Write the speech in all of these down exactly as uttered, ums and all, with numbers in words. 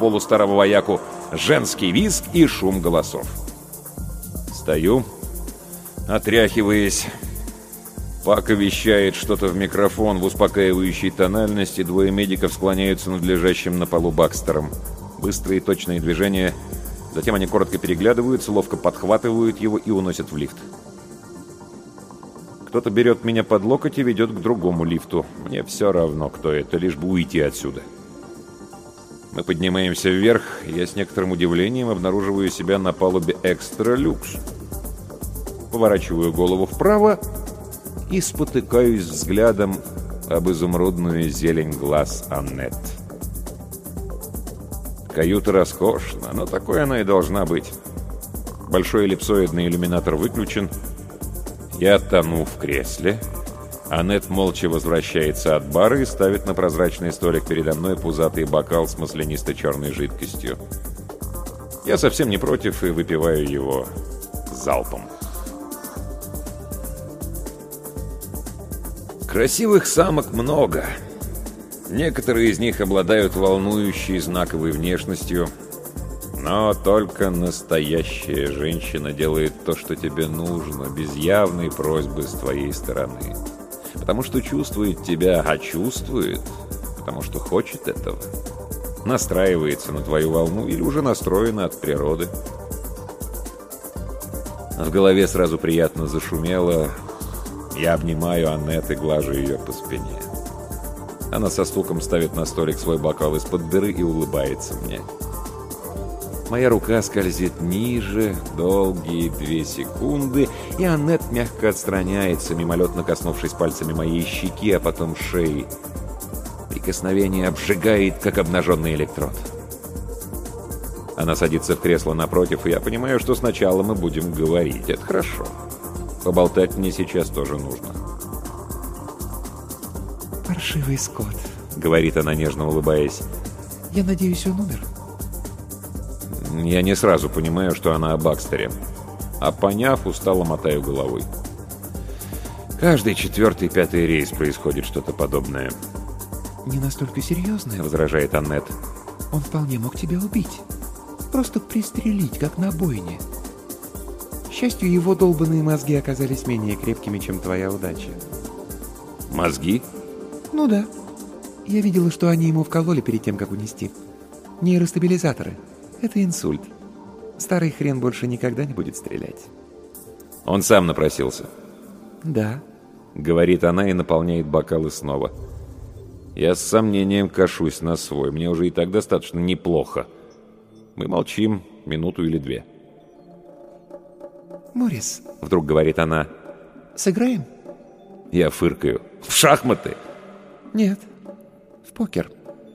полу старого вояку, женский визг и шум голосов. Стою, отряхиваясь. Пака вещает что-то в микрофон в успокаивающей тональности, двое медиков склоняются над лежащим на полу Бакстером. Быстрые точные движения. Затем они коротко переглядываются, ловко подхватывают его и уносят в лифт. Кто-то берет меня под локоть и ведет к другому лифту. Мне все равно, кто это, лишь бы уйти отсюда. Мы поднимаемся вверх, и я с некоторым удивлением обнаруживаю себя на палубе «Экстра Люкс». Поворачиваю голову вправо и спотыкаюсь взглядом об изумрудную зелень глаз Аннет. Каюта роскошна, но такой она и должна быть. Большой эллипсоидный иллюминатор выключен. Я тону в кресле. Аннет молча возвращается от бара и ставит на прозрачный столик передо мной пузатый бокал с маслянисто-черной жидкостью. Я совсем не против и выпиваю его залпом. Красивых самок много. Некоторые из них обладают волнующей знаковой внешностью, но только настоящая женщина делает то, что тебе нужно, без явной просьбы с твоей стороны. Потому что чувствует тебя, а чувствует, потому что хочет этого. Настраивается на твою волну или уже настроена от природы. В голове сразу приятно зашумело. Я обнимаю Аннет и глажу ее по спине. Она со стуком ставит на столик свой бокал из-под дыры и улыбается мне. Моя рука скользит ниже, долгие две секунды, и Аннет мягко отстраняется, мимолетно коснувшись пальцами моей щеки, а потом шеи. Прикосновение обжигает, как обнаженный электрод. Она садится в кресло напротив, и я понимаю, что сначала мы будем говорить. Это хорошо. Поболтать мне сейчас тоже нужно. «Паршивый скот», — говорит она, нежно улыбаясь. «Я надеюсь, он умер». Я не сразу понимаю, что она о Бакстере. А поняв, устало мотаю головой. Каждый четвертый, пятый рейс происходит что-то подобное. «Не настолько серьезное», — возражает Аннет. «Он вполне мог тебя убить. Просто пристрелить, как на бойне. К счастью, его долбанные мозги оказались менее крепкими, чем твоя удача». «Мозги?» «Ну да. Я видела, что они ему вкололи перед тем, как унести. Нейростабилизаторы. Это инсульт. Старый хрен больше никогда не будет стрелять». «Он сам напросился?» «Да», — говорит она и наполняет бокалы снова. Я с сомнением кашусь на свой. Мне уже и так достаточно неплохо. Мы молчим минуту или две. «Моррис», — вдруг говорит она, — «сыграем?» Я фыркаю. «В шахматы?» «Нет, в покер».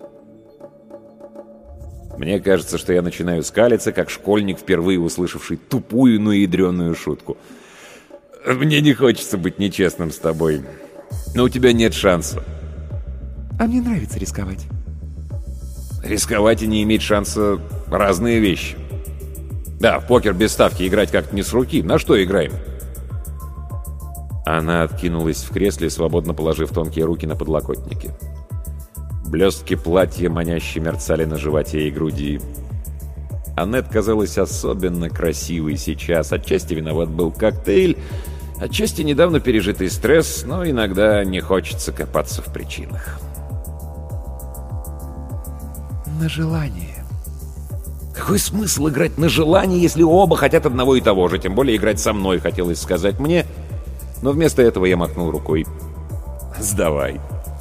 Мне кажется, что я начинаю скалиться, как школьник, впервые услышавший тупую, но ядреную шутку. «Мне не хочется быть нечестным с тобой, но у тебя нет шанса». «А мне нравится рисковать». «Рисковать и не иметь шанса — разные вещи. Да, в покер без ставки играть как-то не с руки. На что играем?» Она откинулась в кресле, свободно положив тонкие руки на подлокотники. Блестки платья маняще мерцали на животе и груди. Аннет казалась особенно красивой сейчас. Отчасти виноват был коктейль, отчасти недавно пережитый стресс, но иногда не хочется копаться в причинах. «На желание». Какой смысл играть на желание, если оба хотят одного и того же? Тем более играть со мной, хотелось сказать мне. Но вместо этого я махнул рукой. «Сдавай».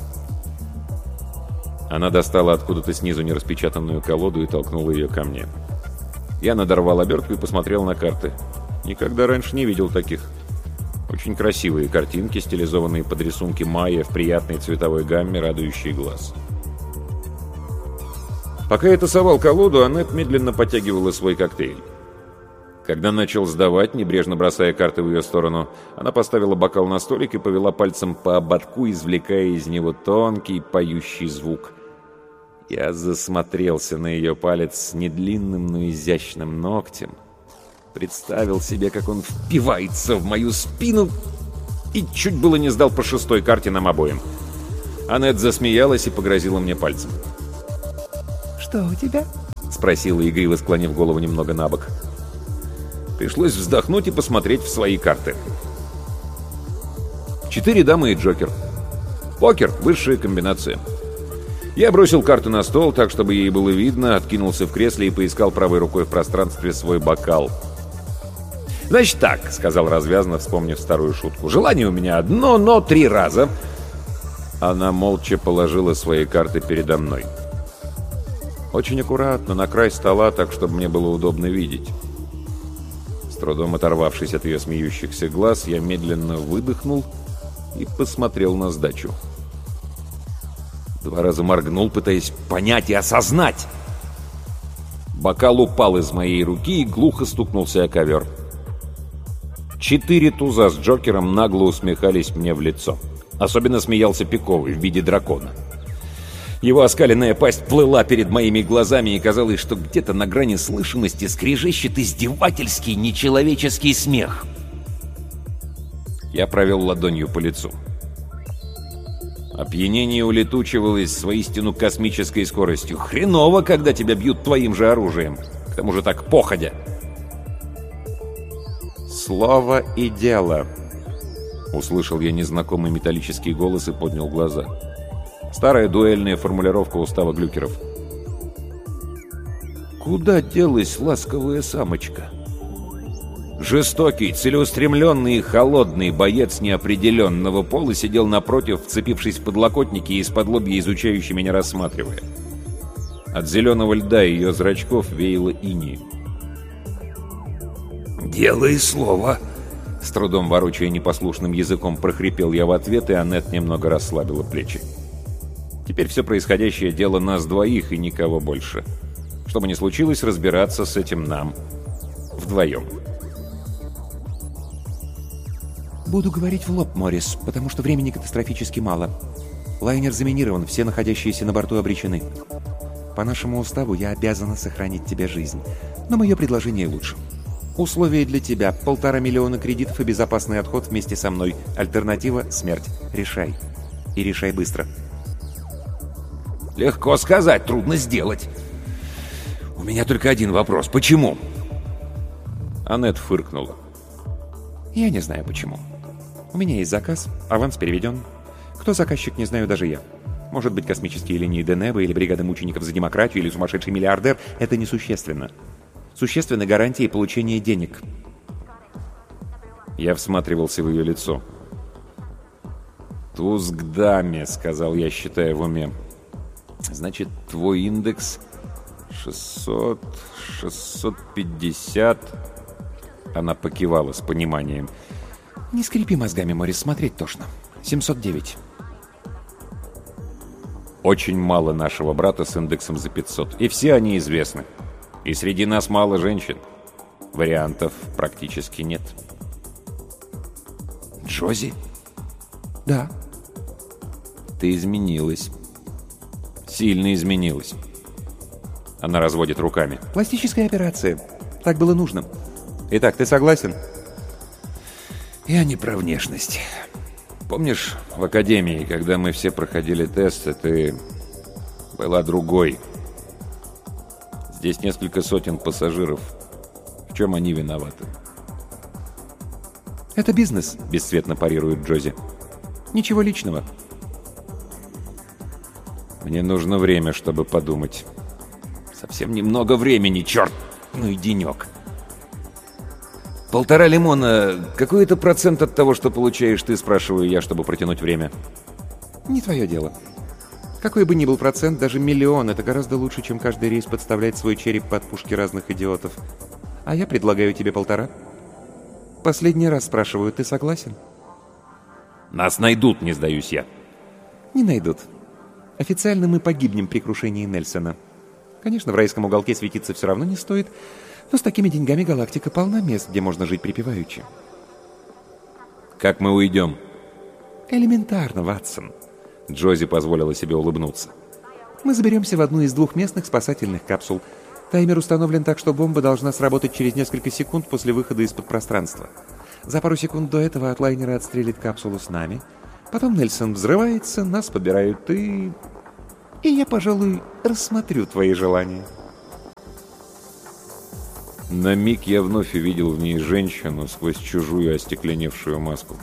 Она достала откуда-то снизу нераспечатанную колоду и толкнула ее ко мне. Я надорвал обертку и посмотрел на карты. Никогда раньше не видел таких. Очень красивые картинки, стилизованные под рисунки майя в приятной цветовой гамме, радующей глаз. Пока я тасовал колоду, Аннет медленно подтягивала свой коктейль. Когда начал сдавать, небрежно бросая карты в ее сторону, она поставила бокал на столик и повела пальцем по ободку, извлекая из него тонкий поющий звук. Я засмотрелся на ее палец с недлинным, но изящным ногтем. Представил себе, как он впивается в мою спину, и чуть было не сдал по шестой карте нам обоим. Аннет засмеялась и погрозила мне пальцем. «Что у тебя?» — спросила, игриво склонив голову немного на бок. Пришлось вздохнуть и посмотреть в свои карты. Четыре дамы и Джокер. Покер — высшая комбинация. Я бросил карту на стол, так, чтобы ей было видно, откинулся в кресле и поискал правой рукой в пространстве свой бокал. «Значит так», — сказал развязно, вспомнив старую шутку. «Желание у меня одно, но три раза». Она молча положила свои карты передо мной. Очень аккуратно, на край стола, так, чтобы мне было удобно видеть. С трудом оторвавшись от ее смеющихся глаз, я медленно выдохнул и посмотрел на сдачу. Два раза моргнул, пытаясь понять и осознать. Бокал упал из моей руки и глухо стукнулся о ковер. Четыре туза с Джокером нагло усмехались мне в лицо. Особенно смеялся Пиковый в виде дракона. Его оскаленная пасть плыла перед моими глазами, и казалось, что где-то на грани слышимости скрежещет издевательский, нечеловеческий смех. Я провел ладонью по лицу. Опьянение улетучивалось с воистину космической скоростью. Хреново, когда тебя бьют твоим же оружием. К тому же так походя. «Слово и дело», — услышал я незнакомый металлический голос и поднял глаза. Старая дуэльная формулировка устава глюкеров. Куда делась ласковая самочка? Жестокий, целеустремленный и холодный боец неопределенного пола сидел напротив, вцепившись в подлокотники и из-под лобья изучающе меня рассматривая. От зеленого льда ее зрачков веяло инеем. «Дело и слово!» С трудом ворочая непослушным языком, прохрипел я в ответ, и Аннет немного расслабила плечи. Теперь все происходящее — дело нас двоих и никого больше. Что бы ни случилось, разбираться с этим нам. Вдвоем. «Буду говорить в лоб, Моррис, потому что времени катастрофически мало. Лайнер заминирован, все находящиеся на борту обречены. По нашему уставу я обязана сохранить тебе жизнь, но мое предложение лучше. Условия для тебя — полтора миллиона кредитов и безопасный отход вместе со мной. Альтернатива — смерть. Решай. И решай быстро». Легко сказать, трудно сделать. У меня только один вопрос. Почему? Аннет фыркнула. Я не знаю почему. У меня есть заказ, аванс переведен. Кто заказчик, не знаю даже я. Может быть, космические линии Денеба или бригада мучеников за демократию или сумасшедший миллиардер. Это несущественно. Существенны гарантии получения денег. Я всматривался в ее лицо. «Туз к даме», — сказал я, считая в уме. «Значит, твой индекс шестьсот, шестьсот пятьдесят...» Она покивала с пониманием. «Не скрипи мозгами, Моррис, смотреть тошно. семьсот девять». Очень мало нашего брата с индексом за пятьсот. И все они известны. И среди нас мало женщин. Вариантов практически нет. «Джози?» «Да». «Ты изменилась. Сильно изменилась». Она разводит руками. «Пластическая операция. Так было нужно. Итак, ты согласен?» «Я не про внешность. Помнишь, в академии, когда мы все проходили тесты, ты была другой? Здесь несколько сотен пассажиров. В чем они виноваты?» «Это бизнес», — бесцветно парирует Джози. «Ничего личного». «Мне нужно время, чтобы подумать». «Совсем немного времени, черт! Ну и денек». «Полтора лимона. Какой это процент от того, что получаешь ты?» — спрашиваю я, чтобы протянуть время. «Не твое дело. Какой бы ни был процент, даже миллион — это гораздо лучше, чем каждый рейс подставлять свой череп под пушки разных идиотов. А я предлагаю тебе полтора. Последний раз спрашиваю, ты согласен?» «Нас найдут», — не сдаюсь я. «Не найдут. Официально мы погибнем при крушении Нельсона. Конечно, в райском уголке светиться все равно не стоит, но с такими деньгами галактика полна мест, где можно жить припеваючи». «Как мы уйдем?» «Элементарно, Ватсон». Джози позволила себе улыбнуться. «Мы заберемся в одну из двух местных спасательных капсул. Таймер установлен так, что бомба должна сработать через несколько секунд после выхода из-под пространства. За пару секунд до этого от лайнера отстрелит капсулу с нами. Потом Нельсон взрывается, нас подбирают и... И я, пожалуй, рассмотрю твои желания». На миг я вновь увидел в ней женщину сквозь чужую остекленевшую маску.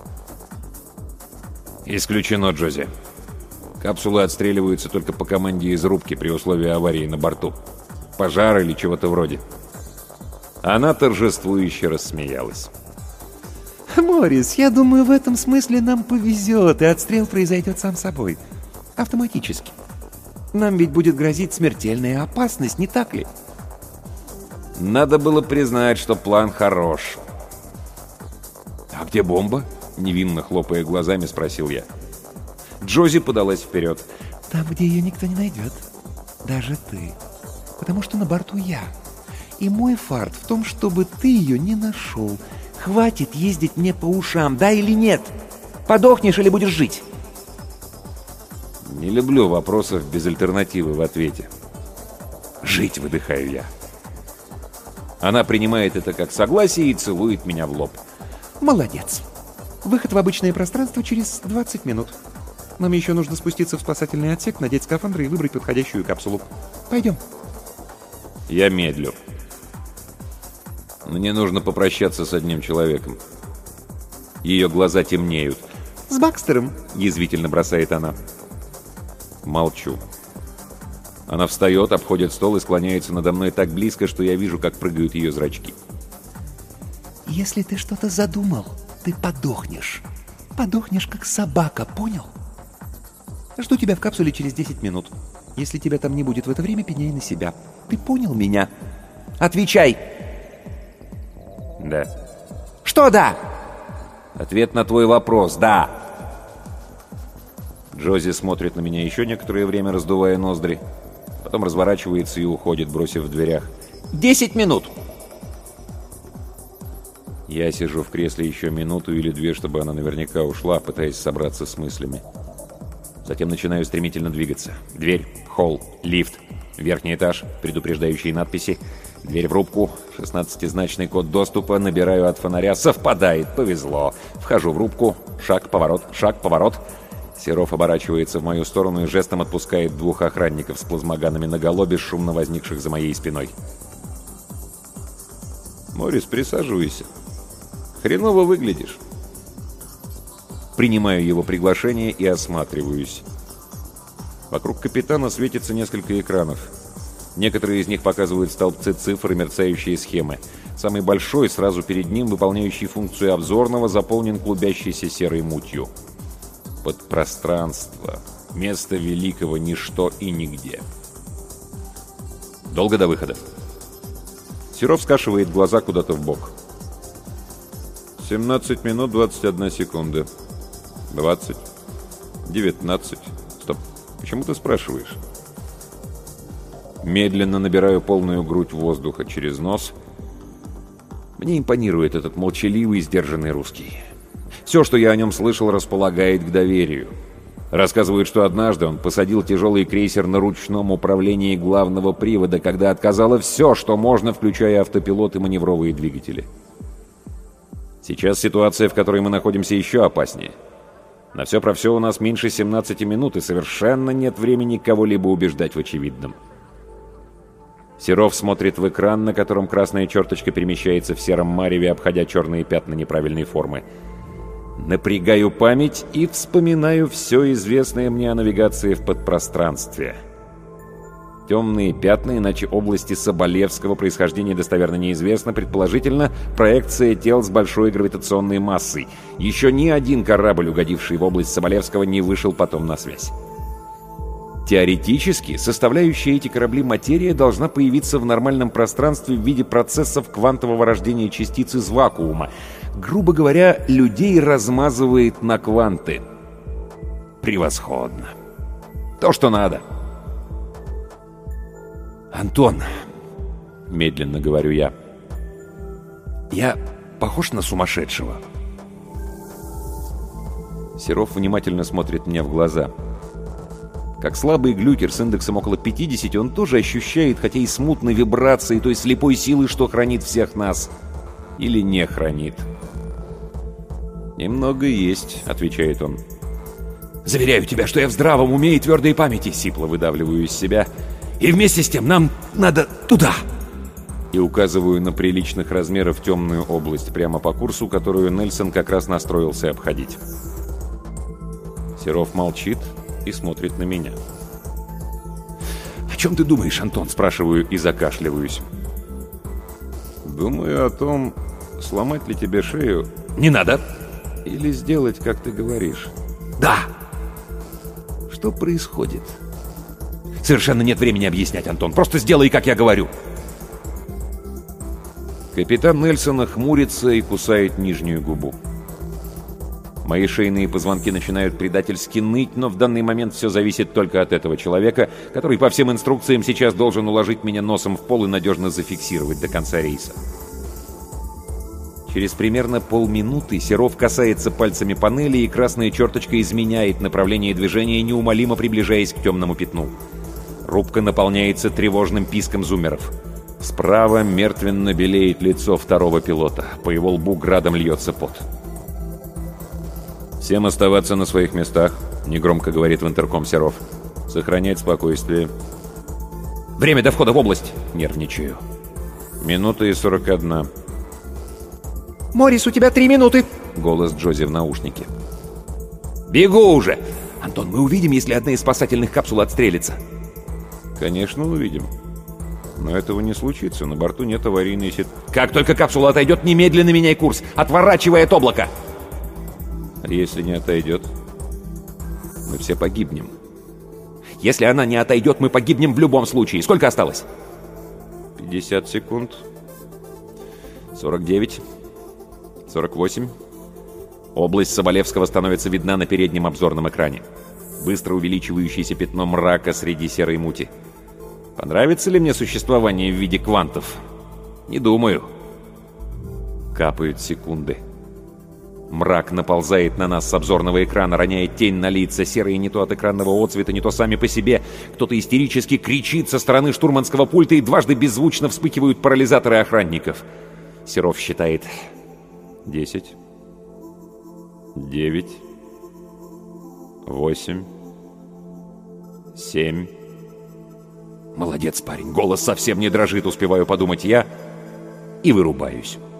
«Исключено, Джози. Капсулы отстреливаются только по команде из рубки при условии аварии на борту. Пожар или чего-то вроде». Она торжествующе рассмеялась. «Моррис, я думаю, в этом смысле нам повезет, и отстрел произойдет сам собой. Автоматически. Нам ведь будет грозить смертельная опасность, не так ли?» Надо было признать, что план хорош. «А где бомба?» — невинно хлопая глазами, спросил я. Джози подалась вперед. «Там, где ее никто не найдет. Даже ты. Потому что на борту я. И мой фарт в том, чтобы ты ее не нашел. Хватит ездить мне по ушам, да или нет? Подохнешь или будешь жить?» Не люблю вопросов без альтернативы в ответе. «Жить», — выдыхаю я. Она принимает это как согласие и целует меня в лоб. «Молодец. Выход в обычное пространство через двадцать минут. Нам еще нужно спуститься в спасательный отсек, надеть скафандры и выбрать подходящую капсулу. Пойдем». Я медлю. Мне нужно попрощаться с одним человеком. Ее глаза темнеют. «С Бакстером», — язвительно бросает она. Молчу. Она встает, обходит стол и склоняется надо мной так близко, что я вижу, как прыгают ее зрачки. «Если ты что-то задумал, ты подохнешь. Подохнешь, как собака, понял? Жду тебя в капсуле через десять минут. Если тебя там не будет в это время, пеняй на себя. Ты понял меня? Отвечай!» «Да». «Что «да»?» «Ответ на твой вопрос, да». Джози смотрит на меня еще некоторое время, раздувая ноздри. Потом разворачивается и уходит, бросив в дверях: «Десять минут!» Я сижу в кресле еще минуту или две, чтобы она наверняка ушла, пытаясь собраться с мыслями. Затем начинаю стремительно двигаться. Дверь, холл, лифт, верхний этаж, предупреждающие надписи, дверь в рубку, шестнадцатизначный код доступа, набираю от фонаря, совпадает, повезло. Вхожу в рубку, шаг, поворот, шаг, поворот. Серов оборачивается в мою сторону и жестом отпускает двух охранников с плазмоганами наголо, бесшумно возникших за моей спиной. «Моррис, присаживайся. Хреново выглядишь». Принимаю его приглашение и осматриваюсь. Вокруг капитана светится несколько экранов. Некоторые из них показывают столбцы цифр и мерцающие схемы. Самый большой, сразу перед ним, выполняющий функцию обзорного, заполнен клубящейся серой мутью. Подпространство. Место великого ничто и нигде. Долго до выхода. Серов скашивает глаза куда-то в бок. семнадцать минут двадцать одна секунда. двадцать. девятнадцать. Стоп. Почему ты спрашиваешь? Медленно набираю полную грудь воздуха через нос. Мне импонирует этот молчаливый, сдержанный русский. Все, что я о нем слышал, располагает к доверию. Рассказывают, что однажды он посадил тяжелый крейсер на ручном управлении главного привода, когда отказало все, что можно, включая автопилот и маневровые двигатели. Сейчас ситуация, в которой мы находимся, еще опаснее. На все про все у нас меньше семнадцати минут, и совершенно нет времени кого-либо убеждать в очевидном. Серов смотрит в экран, на котором красная черточка перемещается в сером мареве, обходя черные пятна неправильной формы. Напрягаю память и вспоминаю все известное мне о навигации в подпространстве. Темные пятна, иначе области Соболевского, происхождения достоверно неизвестно, предположительно, проекция тел с большой гравитационной массой. Еще ни один корабль, угодивший в область Соболевского, не вышел потом на связь. Теоретически, составляющая эти корабли материя должна появиться в нормальном пространстве в виде процессов квантового рождения частиц из вакуума. Грубо говоря, людей размазывает на кванты. Превосходно. То, что надо. «Антон», — медленно говорю я, — «я похож на сумасшедшего?» Серов внимательно смотрит мне в глаза. Как слабый глюкер с индексом около пятидесяти, он тоже ощущает, хотя и смутно, вибрации той слепой силы, что хранит всех нас. Или не хранит. «Немного есть», — отвечает он. «Заверяю тебя, что я в здравом уме и твердой памяти», — сипло выдавливаю из себя. «И вместе с тем нам надо туда». и указываю на приличных размеров темную область прямо по курсу, которую Нельсон как раз настроился обходить. Серов молчит и смотрит на меня. «О чем ты думаешь, Антон?» — спрашиваю и закашливаюсь. «Думаю о том, сломать ли тебе шею...» «Не надо!» «Или сделать, как ты говоришь». «Да!» «Что происходит?» «Совершенно нет времени объяснять, Антон. Просто сделай, как я говорю». Капитан Нельсон хмурится и кусает нижнюю губу. Мои шейные позвонки начинают предательски ныть, но в данный момент все зависит только от этого человека, который по всем инструкциям сейчас должен уложить меня носом в пол и надежно зафиксировать до конца рейса. Через примерно полминуты Серов касается пальцами панели, и красная черточка изменяет направление движения, неумолимо приближаясь к темному пятну. Рубка наполняется тревожным писком зуммеров. Справа мертвенно белеет лицо второго пилота. По его лбу градом льется пот. «Всем оставаться на своих местах», — негромко говорит в интерком Серов. «Сохранять спокойствие». «Время до входа в область!» — нервничаю. «Минута и сорок одна». «Моррис, у тебя три минуты!» — голос Джози в наушнике. «Бегу уже! Антон, мы увидим, если одна из спасательных капсул отстрелится». «Конечно, увидим. Но этого не случится. На борту нет аварийной сети». «Как только капсула отойдет, немедленно меняй курс! Отворачивай от облака!» «А если не отойдет? Мы все погибнем». «Если она не отойдет, мы погибнем в любом случае. Сколько осталось?» пятьдесят секунд. сорок девять. сорок восемь. Область Соболевского становится видна на переднем обзорном экране. Быстро увеличивающееся пятно мрака среди серой мути. Понравится ли мне существование в виде квантов? Не думаю. Капают секунды. Мрак наползает на нас с обзорного экрана, роняя тень на лица, серые не то от экранного отцвета, не то сами по себе. Кто-то истерически кричит со стороны штурманского пульта, и дважды беззвучно вспыхивают парализаторы охранников. Серов считает... Десять. Девять. Восемь. Семь. Молодец, парень, голос совсем не дрожит, успеваю подумать я, и вырубаюсь.